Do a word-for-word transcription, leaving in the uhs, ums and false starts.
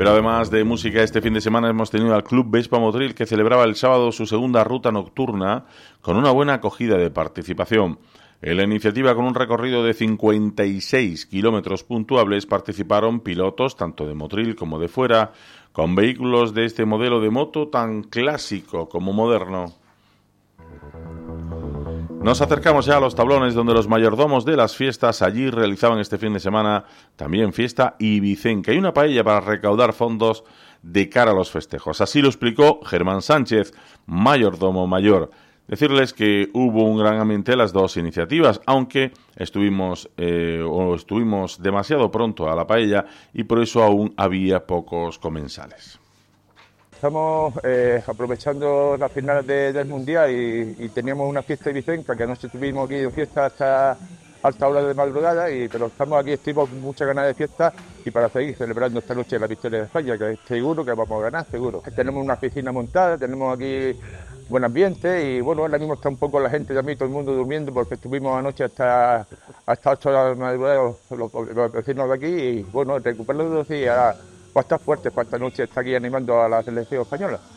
Pero además de música, este fin de semana hemos tenido al Club Vespa Motril, que celebraba el sábado su segunda ruta nocturna con una buena acogida de participación. En la iniciativa, con un recorrido de cincuenta y seis kilómetros puntuables, participaron pilotos tanto de Motril como de fuera, con vehículos de este modelo de moto tan clásico como moderno. Nos acercamos ya a los tablones, donde los mayordomos de las fiestas allí realizaban este fin de semana también fiesta ibicenca y una paella para recaudar fondos de cara a los festejos. Así lo explicó Germán Sánchez, mayordomo mayor. Decirles que hubo un gran ambiente en las dos iniciativas, aunque estuvimos eh, o estuvimos demasiado pronto a la paella y por eso aún había pocos comensales. Estamos eh, aprovechando las finales de, del Mundial y, y teníamos una fiesta ibicenca, que anoche estuvimos aquí de fiesta hasta alta hora de madrugada, y, pero estamos aquí, estuvimos con muchas ganas de fiesta y para seguir celebrando esta noche la victoria de España, que seguro que vamos a ganar, seguro. Tenemos una piscina montada, tenemos aquí buen ambiente y bueno, ahora mismo está un poco la gente también, todo el mundo durmiendo, porque estuvimos anoche hasta hasta ocho horas de madrugada los, los, los vecinos de aquí y bueno, recuperando y ahora va a estar fuerte para esta noche, está aquí animando a la selección española.